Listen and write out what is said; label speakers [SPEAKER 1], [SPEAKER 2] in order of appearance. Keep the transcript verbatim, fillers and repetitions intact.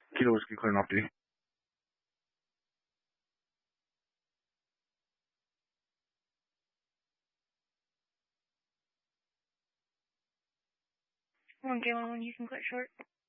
[SPEAKER 1] Kilo Whiskey clearing off duty.
[SPEAKER 2] One Galen, one you can cut short.